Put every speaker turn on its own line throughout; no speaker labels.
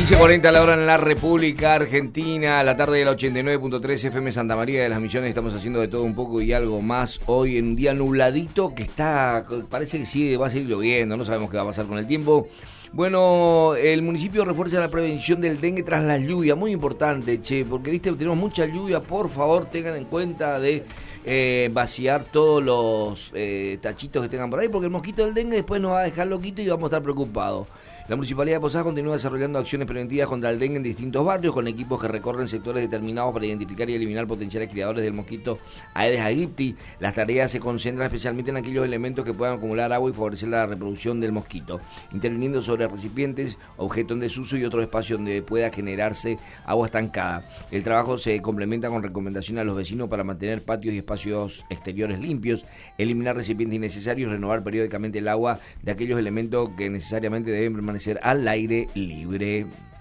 15:40 la hora en la República Argentina, la tarde de la 89.3 FM Santa María de las Misiones. Estamos haciendo de todo un poco y algo más hoy en un día nubladito que parece que sí, va a seguir lloviendo, no sabemos qué va a pasar con el tiempo. Bueno, el municipio refuerza la prevención del dengue tras las lluvias, muy importante, porque viste, tenemos mucha lluvia, por favor tengan en cuenta de vaciar todos los tachitos que tengan por ahí, porque el mosquito del dengue después nos va a dejar loquito y vamos a estar preocupados. La Municipalidad de Posadas continúa desarrollando acciones preventivas contra el dengue en distintos barrios con equipos que recorren sectores determinados para identificar y eliminar potenciales criadores del mosquito Aedes aegypti. Las tareas se concentran especialmente en aquellos elementos que puedan acumular agua y favorecer la reproducción del mosquito, interviniendo sobre recipientes, objetos en desuso y otros espacios donde pueda generarse agua estancada. El trabajo se complementa con recomendaciones a los vecinos para mantener patios y espacios exteriores limpios, eliminar recipientes innecesarios y renovar periódicamente el agua de aquellos elementos que necesariamente deben permanecer al aire libre.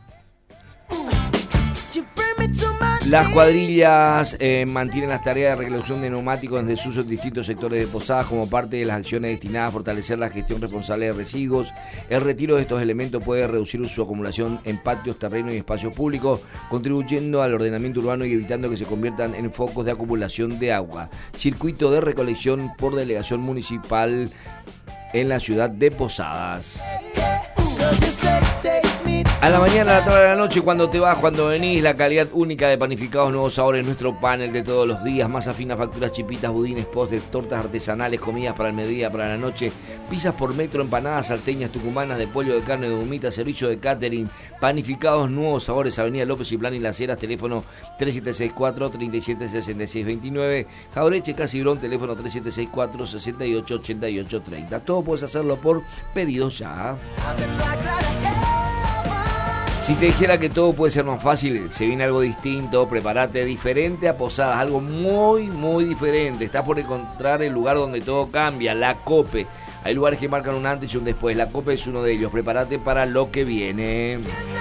Las cuadrillas mantienen las tareas de recaudación de neumáticos en desuso en distintos sectores de Posadas como parte de las acciones destinadas a fortalecer la gestión responsable de residuos. El retiro de estos elementos puede reducir su acumulación en patios, terrenos y espacios públicos, contribuyendo al ordenamiento urbano y evitando que se conviertan en focos de acumulación de agua. Circuito de recolección por delegación municipal en la ciudad de Posadas. A la mañana, a la tarde, a la noche, cuando te vas, cuando venís, la calidad única de panificados, nuevos sabores, nuestro panel de todos los días, masa fina, facturas, chipitas, budines, postres, tortas artesanales, comidas para el mediodía, para la noche, pizzas por metro, empanadas salteñas, tucumanas, de pollo, de carne, de humita, servicio de catering, panificados, nuevos sabores, Avenida López y Plan y Las Heras, teléfono 3764-376629, Jaureche, Casibrón, teléfono 3764-688830. Todo puedes hacerlo por pedidos ya. Si te dijera que todo puede ser más fácil, se viene algo distinto, prepárate, diferente a Posadas, algo muy, muy diferente. Estás por encontrar el lugar donde todo cambia, la COPE. Hay lugares que marcan un antes y un después, la COPE es uno de ellos. Prepárate para lo que viene.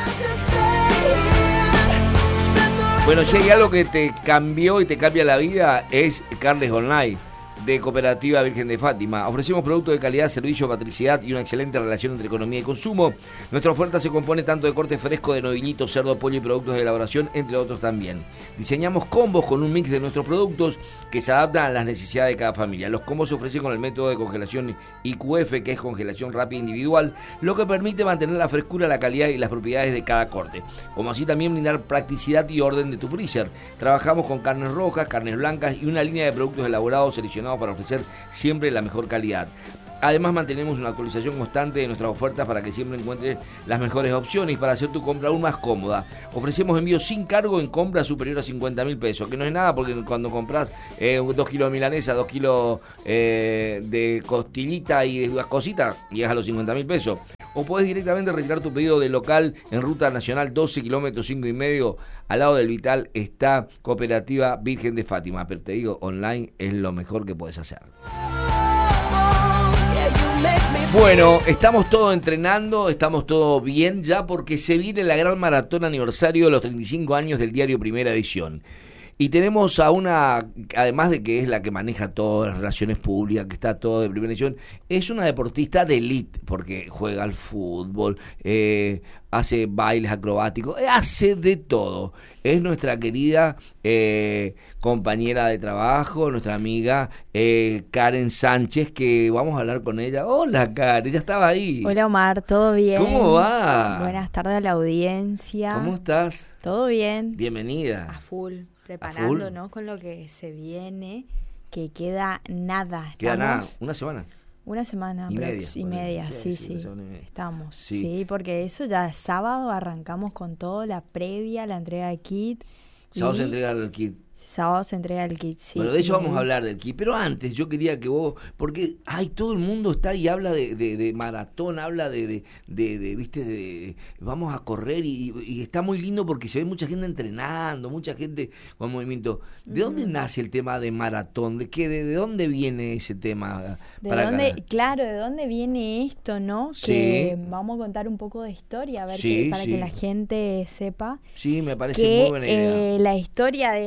Bueno, si hay algo que te cambió y te cambia la vida, es Carles Online, de Cooperativa Virgen de Fátima. Ofrecemos productos de calidad, servicio, patricidad y una excelente relación entre economía y consumo. Nuestra oferta se compone tanto de corte fresco de novillito, cerdo, pollo y productos de elaboración, entre otros también. Diseñamos combos con un mix de nuestros productos que se adaptan a las necesidades de cada familia. Los combos se ofrecen con el método de congelación IQF, que es congelación rápida individual, lo que permite mantener la frescura, la calidad y las propiedades de cada corte, como así también brindar practicidad y orden de tu freezer. Trabajamos con carnes rojas, carnes blancas y una línea de productos elaborados seleccionados para ofrecer siempre la mejor calidad. Además, mantenemos una actualización constante de nuestras ofertas para que siempre encuentres las mejores opciones para hacer tu compra aún más cómoda. Ofrecemos envíos sin cargo en compras superiores a 50.000 pesos, que no es nada porque cuando compras 2 kilos de milanesa, 2 kilos de costillita y de unas cositas, llegas a los 50.000 pesos. O podés directamente retirar tu pedido del local en Ruta Nacional 12, kilómetros 5,5. Al lado del Vital está Cooperativa Virgen de Fátima. Pero te digo, online es lo mejor que podés hacer. Bueno, estamos todos entrenando, estamos todos bien ya porque se viene la gran maratón aniversario de los 35 años del diario Primera Edición. Y tenemos a una, además de que es la que maneja todas las relaciones públicas, que está todo de primera edición, es una deportista de élite, porque juega al fútbol, hace bailes acrobáticos, hace de todo. Es nuestra querida compañera de trabajo, nuestra amiga Karen Sánchez, que vamos a hablar con ella. Hola Karen, ya estaba ahí.
Hola Omar, ¿todo bien?
¿Cómo va?
Buenas tardes a la audiencia.
¿Cómo estás?
¿Todo bien?
Bienvenida.
A full, preparándonos con lo que se viene, que queda nada.
Queda nada, una semana.
Una semana
y
media, sí. Estamos. Sí, porque eso ya es sábado, arrancamos con todo, la previa, la entrega de kit.
Sábado se entrega el kit.
Sábado se entrega el kit, sí.
Bueno, de eso vamos a hablar del kit, pero antes yo quería que vos, porque todo el mundo está y habla de maratón, habla viste, vamos a correr y está muy lindo porque se ve mucha gente entrenando, mucha gente con movimiento. ¿De dónde nace el tema de maratón? ¿De dónde viene ese tema?
¿De dónde viene esto, no?
Sí.
Que vamos a contar un poco de historia, a ver para que la gente sepa.
Sí, me parece muy buena idea.
La historia de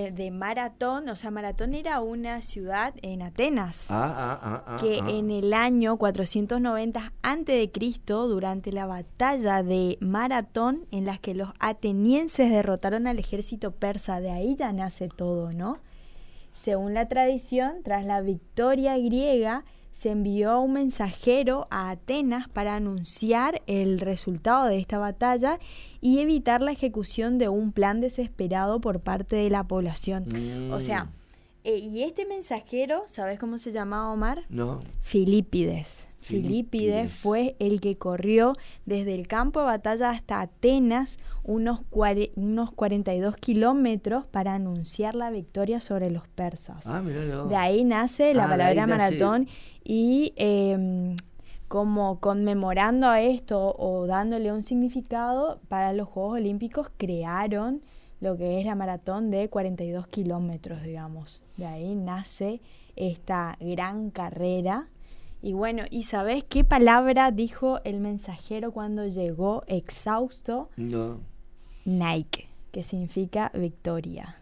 Maratón, o sea, Maratón era una ciudad en Atenas, que en el año 490 a.C., durante la batalla de Maratón, en las que los atenienses derrotaron al ejército persa, de ahí ya nace todo, ¿no? Según la tradición, tras la victoria griega, se envió un mensajero a Atenas para anunciar el resultado de esta batalla y evitar la ejecución de un plan desesperado por parte de la población. O sea, y este mensajero, ¿sabes cómo se llamaba, Omar?
No.
Filipides. Filipides fue el que corrió desde el campo de batalla hasta Atenas unos 42 kilómetros para anunciar la victoria sobre los persas.
Míralo.
De ahí nace la palabra maratón y como conmemorando a esto o dándole un significado para los Juegos Olímpicos, crearon lo que es la maratón de 42 kilómetros, digamos. De ahí nace esta gran carrera. Y bueno, ¿y sabés qué palabra dijo el mensajero cuando llegó exhausto?
No.
Nike, que significa victoria.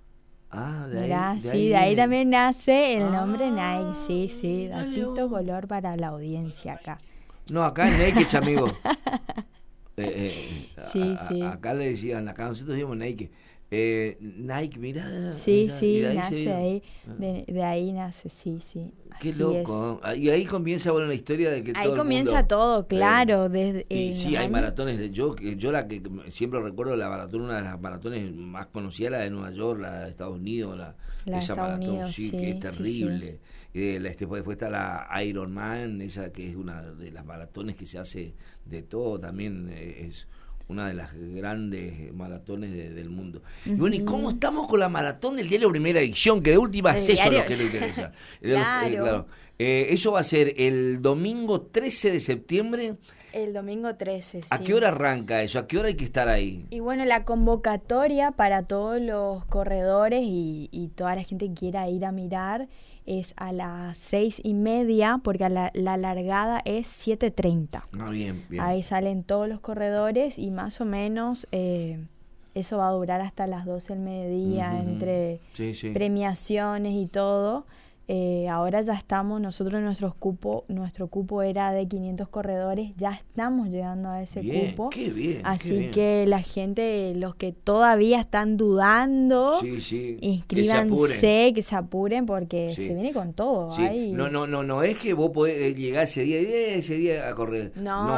De
ahí también nace el nombre Nike. Sí, datito color para la audiencia acá.
No, acá es Nike, amigo.
Sí.
Acá le decían, acá nosotros decimos Nike. Nike, mira.
Sí, nace ahí. De ahí nace, sí.
Qué loco. Y ahí comienza la historia de que
ahí todo comienza mundo, todo, claro. Desde
sí, hay maratones. Yo la que siempre recuerdo, la maratón, una de las maratones más conocidas, la de Nueva York, la de Estados Unidos, esa maratón, Unidos, que es terrible. Sí. Después está la Ironman, esa que es una de las maratones que se hace de todo, también es una de las grandes maratones del mundo. Y bueno, ¿y cómo estamos con la maratón del diario Primera Edición? Que de última es eso lo que le interesa. Claro. Eso va a ser el domingo 13 de septiembre.
El domingo 13, sí.
¿A qué hora arranca eso? ¿A qué hora hay que estar ahí?
Y bueno, la convocatoria para todos los corredores y toda la gente que quiera ir a mirar es a las 6:30, porque la largada es 7:30.
Bien.
Ahí salen todos los corredores y más o menos eso va a durar hasta las 12 del mediodía, entre premiaciones y todo. Ahora ya estamos, nosotros nuestro cupo era de 500 corredores, ya estamos llegando a ese cupo.
Qué bien.
Así que la gente, los que todavía están dudando, inscríbanse, que se apuren porque se viene con todo.
Sí. No es que vos podés llegar ese día a correr. No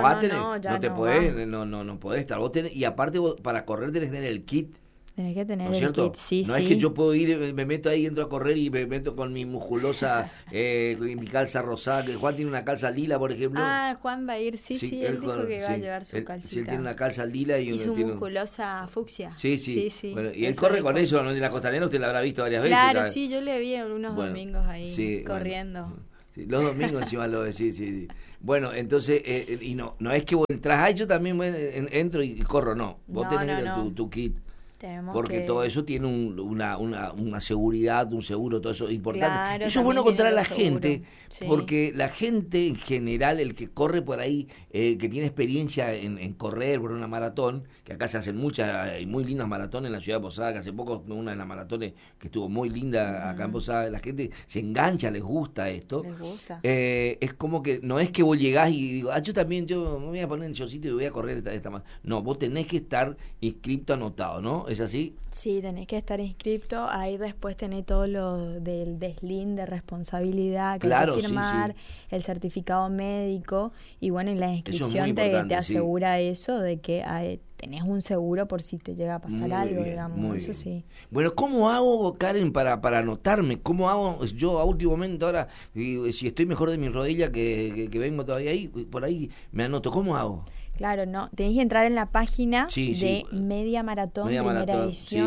podés estar. Vos tenés, y aparte vos, para correr tenés que tener el kit.
Tenés que tener
¿no es
el
cierto?
kit,
No es que yo puedo ir, me meto ahí, entro a correr y me meto con mi musculosa, mi calza rosada, que Juan tiene una calza lila, por ejemplo.
Juan va a ir, él dijo que va a llevar su calcita.
Sí, él tiene una calza lila y
su musculosa fucsia.
Sí. Bueno, y él corre con eso, ¿no? En la Costanera usted la habrá visto varias veces.
Claro, sí, yo le vi unos domingos ahí corriendo.
Bueno. Sí, los domingos encima lo decís, sí. Bueno, entonces, y no es que vos entras, yo también entro y corro, no. Vos tenés tu kit. Porque todo eso tiene una seguridad, un seguro, todo eso es importante.
Claro,
eso es bueno contar a la gente, porque la gente en general, el que corre por ahí, que tiene experiencia en correr por una maratón, que acá se hacen muchas y muy lindas maratones en la ciudad de Posada, que hace poco una de las maratones que estuvo muy linda acá en Posada, la gente se engancha, les gusta esto.
Les gusta.
Es como que no es que vos llegás y digo, yo me voy a poner en sitio y voy a correr esta más. No, vos tenés que estar inscripto, anotado, ¿no? ¿Es así?
Sí, tenés que estar inscripto. Ahí después tenés todo lo del DSLIN de responsabilidad que hay que firmar, el certificado médico y bueno, en la inscripción te asegura eso de que tenés un seguro por si te llega a pasar algo, digamos. Eso sí.
Bueno, ¿cómo hago, Karen, para anotarme? ¿Cómo hago yo a último momento ahora, si estoy mejor de mi rodilla que vengo todavía ahí, por ahí me anoto? ¿Cómo hago?
Claro, no, tenés que entrar en la página de Media Maratón, Primera Edición,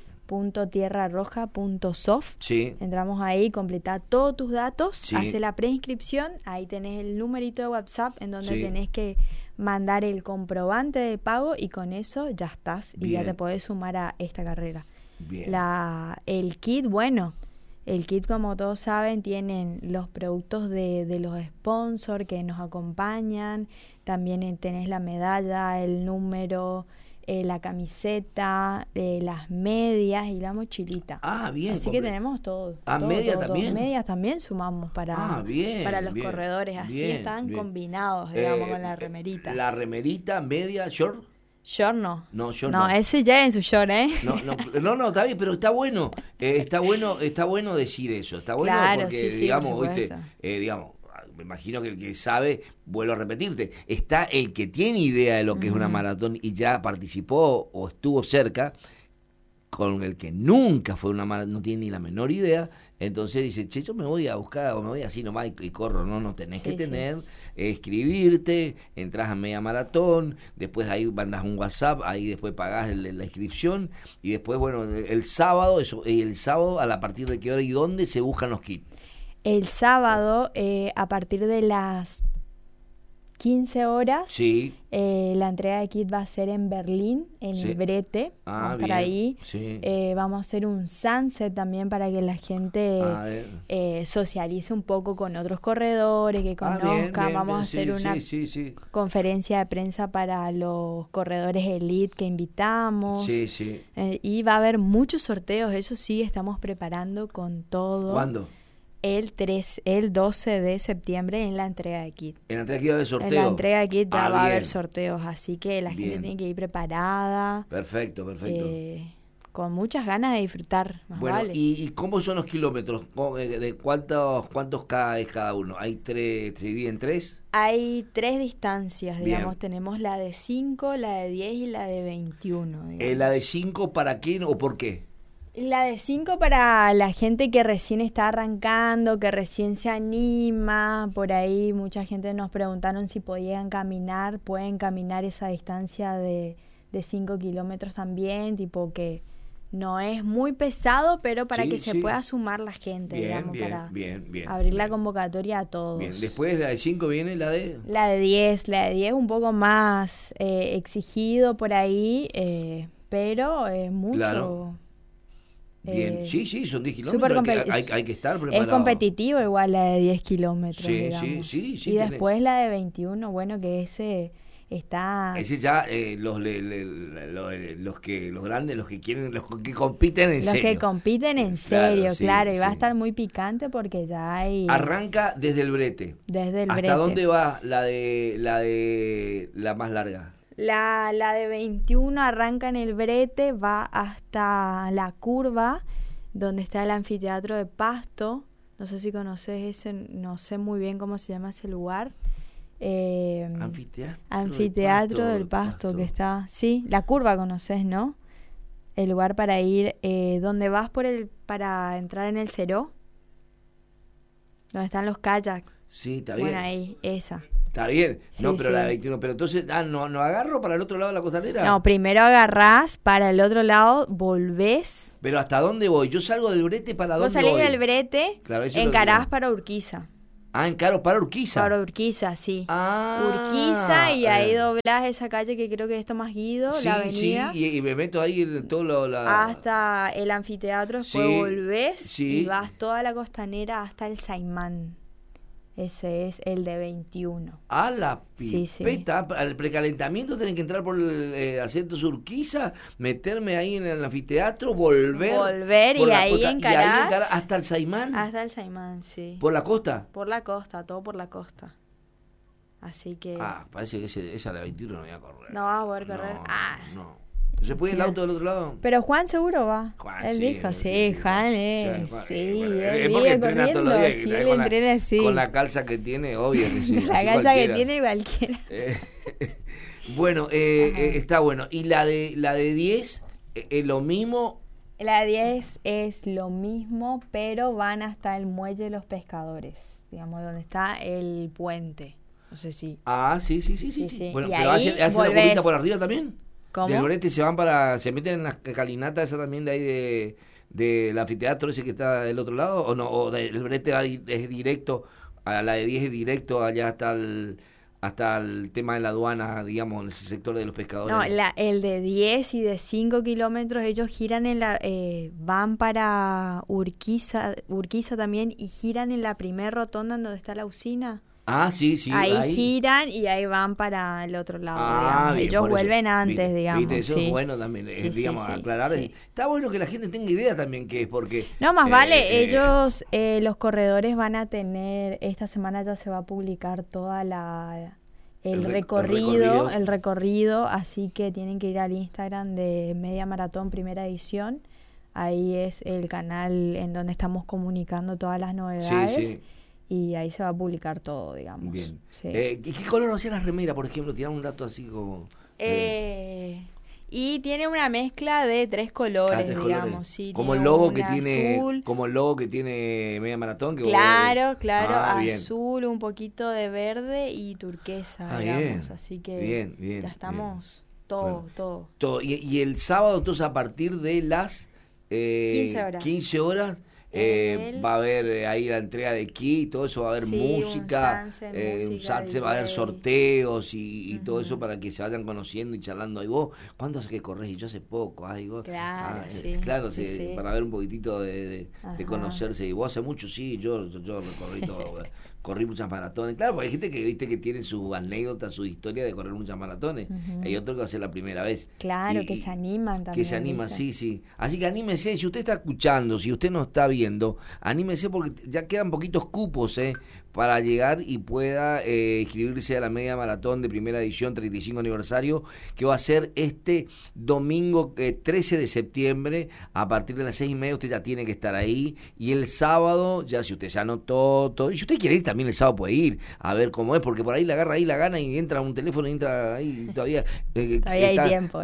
.tierrarroja.soft. Entramos ahí, completá todos tus datos, hace la preinscripción, ahí tenés el numerito de WhatsApp en donde tenés que mandar el comprobante de pago y con eso ya estás y ya te podés sumar a esta carrera.
Bien.
El kit, como todos saben, tienen los productos de los sponsors que nos acompañan, también tenés la medalla, el número, la camiseta, las medias y la mochilita.
Bien.
Así que tenemos todo.
¿Medias también?
Medias también sumamos para los corredores. Así están combinados, digamos, con la remerita.
La remerita, media, short.
Short no.
No, short no.
Ese ya en su short, ¿eh?
No, está bien, pero está bueno. Está bueno decir eso. Está bueno porque, digamos, ¿viste? Digamos, me imagino que el que sabe, vuelvo a repetirte, está el que tiene idea de lo que es una maratón y ya participó o estuvo cerca, con el que nunca fue una maratón, no tiene ni la menor idea, entonces dice, yo me voy a buscar, o me voy así nomás y corro. No, tenés que tener, escribirte, entras a media maratón, después ahí mandas un WhatsApp, ahí después pagás la inscripción, y después, bueno, el sábado, a la partir de qué hora y dónde se buscan los kits.
El sábado, a partir de las 15 horas, la entrega de kit va a ser en Berlín, en el Brete. Vamos a estar ahí. Vamos a hacer un sunset también para que la gente socialice un poco con otros corredores, que conozcan. Vamos a hacer una conferencia de prensa para los corredores elite que invitamos. Y va a haber muchos sorteos, eso sí, estamos preparando con todo.
¿Cuándo?
El 12 de septiembre en la entrega de kit.
En la entrega de kit va a haber sorteos.
En la entrega de kit ya va a haber sorteos, así que la gente tiene que ir preparada.
Perfecto.
Con muchas ganas de disfrutar.
Bueno, ¿y cómo son los kilómetros? ¿De cuántos es cada uno? ¿Hay tres? ¿Se dividen en tres?
Hay 3 distancias, digamos. Tenemos la de 5, la de 10 y la de 21.
¿La de 5 para quién o por qué?
La de 5 para la gente que recién está arrancando, que recién se anima. Por ahí mucha gente nos preguntaron si podían caminar. Pueden caminar esa distancia de 5 kilómetros también, tipo que no es muy pesado, pero para que se pueda sumar la gente, digamos, para abrir la convocatoria a todos. Bien,
después la de 5 viene la de...
La de 10 un poco más exigido por ahí, pero mucho...
Claro. Bien, son 10 kilómetros, hay que estar preparado.
Es competitivo igual la de 10 kilómetros, digamos.
Sí.
Y después la de 21, bueno, que ese está...
Ese ya, los grandes, los que compiten en serio.
Los que compiten en serio, claro, y va a estar muy picante porque ya hay...
Arranca desde el Brete. ¿Hasta dónde va la más larga?
La de 21 arranca en el Brete, va hasta la curva, donde está el anfiteatro de Pasto. No sé si conoces ese, no sé muy bien cómo se llama ese lugar. Anfiteatro del Pasto, que está... Sí, la curva conoces, ¿no? El lugar para ir, donde vas para entrar en el Ceró, donde están los kayaks.
Sí, está bien.
Bueno, ahí, esa.
Está bien, pero la de 21, pero entonces, ¿no agarro para el otro lado de la costanera?
No, primero agarrás para el otro lado, volvés.
¿Pero hasta dónde voy? Yo salgo del Brete, ¿para dónde voy?
Vos salís del Brete, encarás para Urquiza.
Encaro para Urquiza.
Para Urquiza, sí. Urquiza, y ahí doblás esa calle que creo que es Tomás Guido, la avenida.
Sí, y me meto ahí en todo
hasta el anfiteatro, después volvés y vas toda la costanera hasta el Saimán. Ese es el de 21.
A la pipeta, al precalentamiento tienen que entrar por el acento Urquiza, meterme ahí en el anfiteatro, volver
y ahí encarás
hasta el Saimán.
Hasta el Saimán, sí.
¿Por la costa?
Por la costa, todo por la costa. Así que...
parece que esa de la 21 no voy a correr.
No vas a poder correr.
No. ¿Se puede el auto del otro lado?
Pero Juan seguro va. Él dijo, Juan es. Él vive
entrena todos los días.
Él entrena así.
Con la calza que tiene, obvio que sí.
La calza que tiene cualquiera.
Bueno, está bueno. ¿Y la de 10 es lo mismo?
La de 10 es lo mismo, pero van hasta el muelle de los pescadores, digamos, donde está el puente. No sé si.
Sí. Bueno, pero ¿hacen la curvita por arriba también?
¿Cómo?
Del Brete se meten en la calinata esa también de ahí del anfiteatro ese que está del otro lado, o no, o del Brete es directo, a la de 10 es directo allá hasta el tema de la aduana, digamos, en ese sector de los pescadores.
No, el de 10 y de 5 kilómetros, ellos giran van para Urquiza también, y giran en la primer rotonda donde está la usina.
Ah, sí.
Ahí giran y ahí van para el otro lado,
bien,
ellos vuelven antes, digamos.
Eso es bueno también, digamos, aclarar. Sí. Está bueno que la gente tenga idea también qué es, porque...
No, más vale, ellos, los corredores van a tener, esta semana ya se va a publicar toda el recorrido, así que tienen que ir al Instagram de Media Maratón Primera Edición. Ahí es el canal en donde estamos comunicando todas las novedades. Sí. Y ahí se va a publicar todo, digamos.
Bien. Sí. ¿Qué color hacía la remera, por ejemplo? Tirar un dato así como...
Y tiene una mezcla de 3 colores, digamos. Sí,
como el logo que tiene azul. Como el logo que tiene Media Maratón.
Claro, azul, un poquito de verde y turquesa, digamos.
Bien.
Así que ya estamos todo.
Y el sábado, entonces, a partir de las 15 horas va a haber ahí la entrega de kit, todo eso, va a haber música, un sunset, va a haber sorteos y todo eso para que se vayan conociendo y charlando. Y vos, ¿cuándo hace que corres? Y yo hace poco. Vos, claro, para ver un poquitito de conocerse. Y vos hace mucho, yo recorrí todo. Corrí muchas maratones. Claro, porque hay gente que viste que tiene su anécdota, su historia de correr muchas maratones. Hay otro que va a ser la primera vez.
Claro, que se animan también.
Que se animan, sí. Así que anímese, si usted está escuchando, si usted no está viendo, anímese porque ya quedan poquitos cupos, para llegar y pueda inscribirse a la Media Maratón de Primera Edición 35 aniversario, que va a ser este domingo 13 de septiembre a partir de las 6:30. Usted ya tiene que estar ahí, y el sábado, ya si usted se anotó todo, y si usted quiere ir también el sábado puede ir a ver cómo es, porque por ahí la agarra ahí la gana y entra a un teléfono y entra ahí todavía
hay tiempo,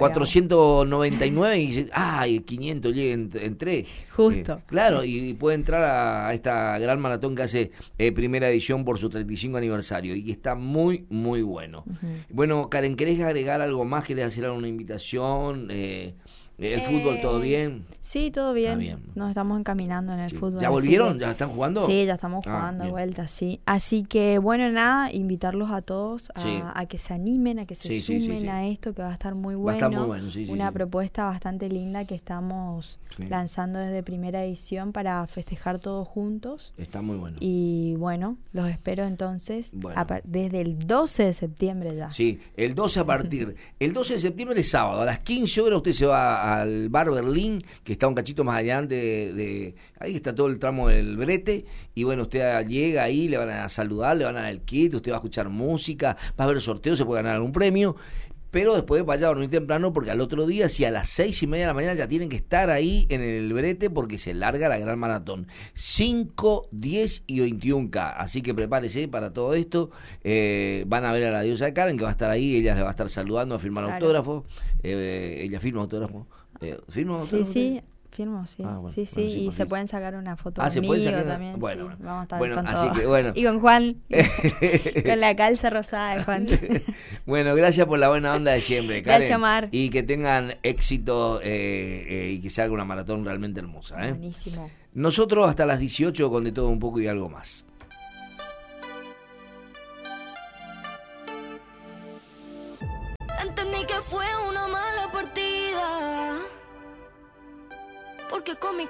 499 y dice 500 entré
justo,
claro, y puede entrar a esta gran maratón que hace Primera Edición por su 35 aniversario, y está muy muy bueno. Bueno, Karen, ¿querés agregar algo más? ¿Querés hacer alguna invitación? ¿El fútbol todo bien?
Sí, todo bien. Nos estamos encaminando en el fútbol.
¿Ya volvieron? ¿Ya están jugando?
Sí, ya estamos jugando de vuelta, sí. Así que, bueno, nada, invitarlos a todos a que se animen, a que se sumen a esto, que va a estar muy bueno.
Va a estar muy bueno,
Una propuesta bastante linda que estamos lanzando desde Primera Edición para festejar todos juntos.
Está muy bueno.
Y, bueno, los espero entonces desde el 12 de septiembre ya.
Sí, el 12 el 12 de septiembre es sábado, a las 15 horas usted se va al Bar Berlín, que está un cachito más adelante ahí está todo el tramo del Brete, y bueno, usted llega ahí, le van a saludar, le van a dar el kit, usted va a escuchar música, va a haber sorteos, se puede ganar algún premio, pero después vaya a dormir temprano, porque al otro día, si a las 6:30 de la mañana ya tienen que estar ahí en el Brete, porque se larga la gran maratón, 5, 10 y 21K, así que prepárese para todo esto. Van a ver a la diosa de Karen, que va a estar ahí, ella le va a estar saludando, a firmar autógrafos, ella firma autógrafos. ¿Firma autógrafos?
Sí, firmo, sí. Y se pueden sacar una foto conmigo también.
Bueno,
vamos a estar con
así
todo.
Que bueno.
Y con Juan, con la calza rosada de Juan.
Bueno, gracias por la buena onda de siempre, Karen.
Gracias, Mar.
Y que tengan éxito y que salga una maratón realmente hermosa.
Buenísimo.
Nosotros hasta las 18 con de todo un poco y algo más.
Entendí que fue una mala partida, porque con mi